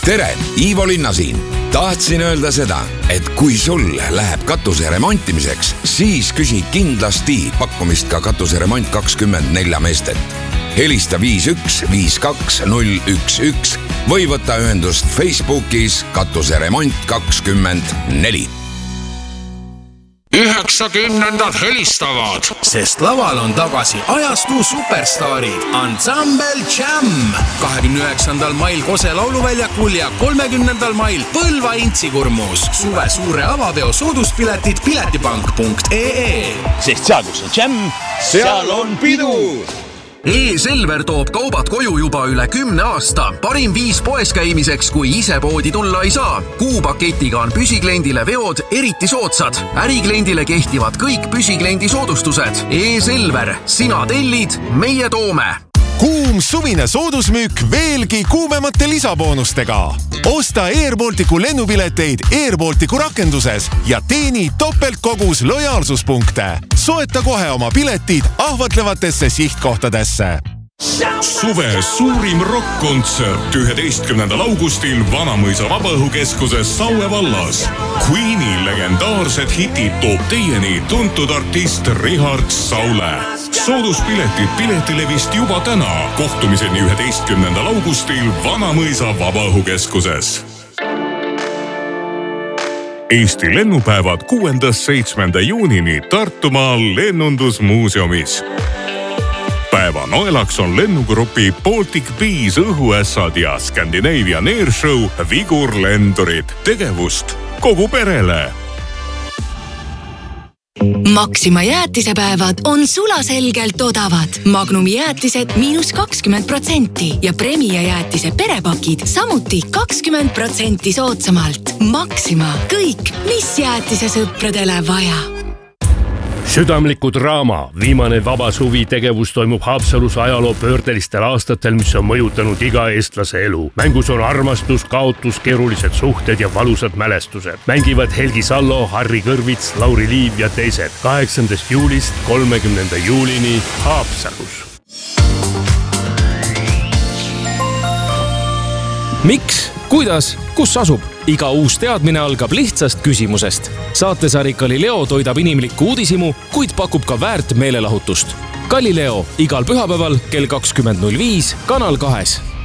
tere, Ivo Linna siin. Tahtsin öelda seda, et kui sul läheb katuse remontimiseks, siis küsi kindlasti pakkumist ka katuseremont 24 meestet. Helista 5152011 või võta ühendust Facebookis katuseremont 24. 90-ndad helistavad, sest laval on tagasi ajastu superstaarid Ansambel Jam. 29. mail Kose lauluväljakul ja 30. mail Põlva Intsikurmus. Suve suure avapeo sooduspiletid piletipank.ee. Sest seal, kus on Jam, seal on pidu. E-Selver toob kaubad koju juba üle 10 aasta. Parim viis poes käimiseks, kui ise poodi tulla ei saa. Kuupaketiga on püsikliendile veod eriti soodsad. Ärikliendile kehtivad kõik püsikliendi soodustused. E-Selver, sina tellid, meie toome. Kuum suvine soodusmüük veelgi kuumemate lisaboonustega. Osta Airbalticu lennupileteid Airbalticu rakenduses ja teeni topeltkogus lojaalsuspunkte. Soeta kohe oma piletid ahvatlevatesse sihtkohtadesse. Suve suurim rock-kontsert 11. augustil Vanamõisa Vabaõhukeskuses Saue vallas. Queeni legendaarsed hitid toob teieni tuntud artist Richard Saule. Sooduspiletid Piletilevist juba täna. Kohtumiseni 11. augustil Vanamõisa Vabaõhukeskuses. Eesti lennupäevad 6.–7. juunini Tartumaal lennundusmuuseumis. Päeva noelaks on lennugrupi Baltic Bees õhuässad ja Scandinavian Airshow vigurlendurid. Tegevust kogu perele. Maxima jäätisepäevad on sulaselgelt odavad. Magnumi jäätised -20% ja Premia jäätise perepakid samuti 20% soodsamalt. Maxima, kõik, mis jäätise sõpradele vaja. Südamliku draama. Viimane vaba suvi tegevus toimub Haapsalus ajaloo pöördelistel aastatel, mis on mõjutanud iga eestlase elu. Mängus on armastus, kaotus, keerulised suhted ja valusad mälestused. Mängivad Helgi Sallo, Harri Kõrvits, Lauri Liiv ja teised. 8. juulist 30. juulini Haapsalus. Miks? Kuidas? Kus asub? Iga uus teadmine algab lihtsast küsimusest. Saatesari Galileo toidab inimlikku uudisimu, kuid pakub ka väärt meelelahutust. Galileo igal pühapäeval kell 20.05 Kanal 2.